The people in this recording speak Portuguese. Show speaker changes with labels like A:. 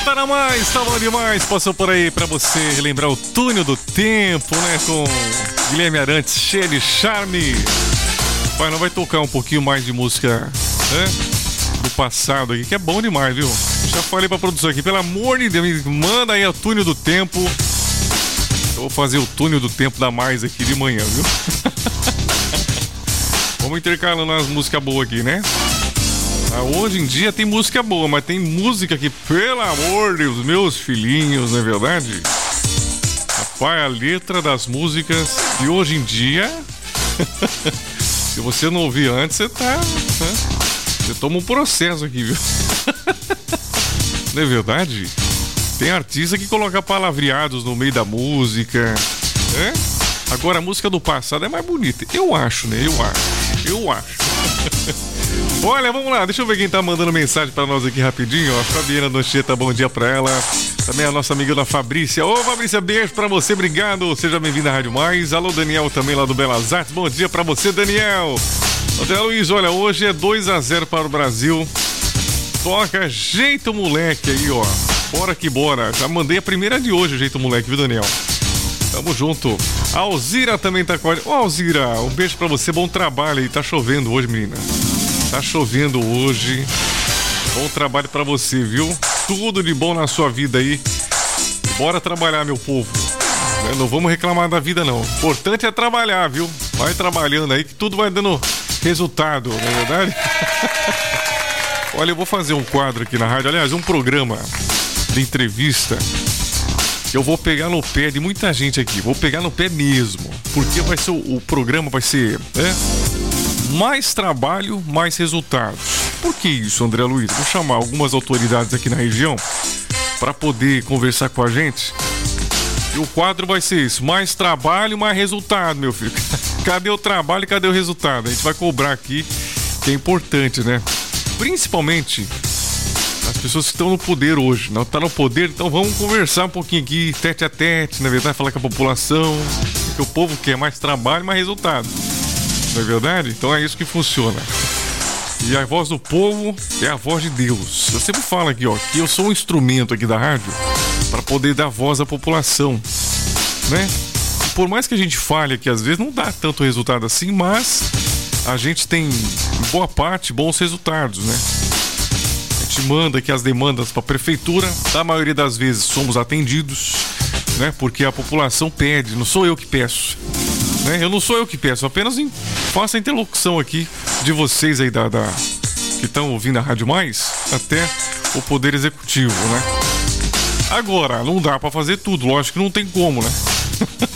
A: Tá na mais, tá bom demais. Passou por aí pra você relembrar o túnel do tempo, né? Com Guilherme Arantes, cheio de charme. Pai, não vai tocar um pouquinho mais de música, né? Do passado aqui, que é bom demais, viu? Já falei pra produção aqui, pelo amor de Deus, manda aí o túnel do tempo. Eu vou fazer o túnel do tempo da mais aqui de manhã, viu? Vamos intercalando as músicas boas aqui, né? Hoje em dia tem música boa, mas tem música que, pelo amor de Deus, meus filhinhos, não é verdade? Rapaz, a letra das músicas de hoje em dia, se você não ouvir antes, você tá... Né? Você toma um processo aqui, viu? Não é verdade? Tem artista que coloca palavreados no meio da música, né? Agora a música do passado é mais bonita. Eu acho, né? Eu acho. Olha, vamos lá, deixa eu ver quem tá mandando mensagem pra nós aqui rapidinho, ó. Fabiana Nocheta, bom dia pra ela. Também a nossa amiga da Fabrícia. Ô, Fabrícia, beijo pra você, obrigado. Seja bem-vinda à Rádio Mais. Alô, Daniel, também lá do Belas Artes. Bom dia pra você, Daniel. André Luiz, olha, hoje é 2-0 para o Brasil. Toca Jeito Moleque aí, ó. Bora que bora. Já mandei a primeira de hoje, Jeito Moleque, viu, Daniel? Tamo junto. A Alzira também tá com a... Ô, Alzira, um beijo pra você, bom trabalho aí. Tá chovendo hoje, menina. Tá chovendo hoje. Bom trabalho pra você, viu? Tudo de bom na sua vida aí. Bora trabalhar, meu povo. Não vamos reclamar da vida, não. O importante é trabalhar, viu? Vai trabalhando aí que tudo vai dando resultado, não é verdade? Olha, eu vou fazer um quadro aqui na rádio. Aliás, um programa de entrevista. Eu vou pegar no pé de muita gente aqui. Vou pegar no pé mesmo. Porque vai ser o programa vai ser... né? Mais trabalho, mais resultados. Por que isso, André Luiz? Vou chamar algumas autoridades aqui na região para poder conversar com a gente. E o quadro vai ser isso: mais trabalho, mais resultado, meu filho. Cadê o trabalho e cadê o resultado? A gente vai cobrar aqui, que é importante, né? Principalmente as pessoas que estão no poder hoje. Não estão no poder, então vamos conversar um pouquinho aqui, tete a tete, na verdade, falar com a população. Que o povo quer mais trabalho, mais resultado. Não é verdade? Então é isso que funciona. E a voz do povo é a voz de Deus. Eu sempre falo aqui, ó, que eu sou um instrumento aqui da rádio para poder dar voz à população, né? E por mais que a gente fale aqui, às vezes não dá tanto resultado assim, mas a gente tem, em boa parte, bons resultados, né? A gente manda aqui as demandas para a prefeitura, na maioria das vezes somos atendidos, né? Porque a população pede, não sou eu que peço. Eu não sou eu que peço, apenas faço a interlocução aqui de vocês aí que estão ouvindo a Rádio Mais até o Poder Executivo, né? Agora, não dá pra fazer tudo, lógico que não tem como, né?